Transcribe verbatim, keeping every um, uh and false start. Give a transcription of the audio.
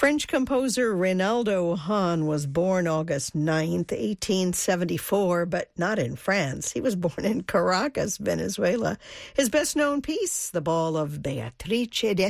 French composer Reynaldo Hahn was born August ninth, eighteen seventy-four, but not in France. He was born in Caracas, Venezuela. His best-known piece, The Ball of Beatrice de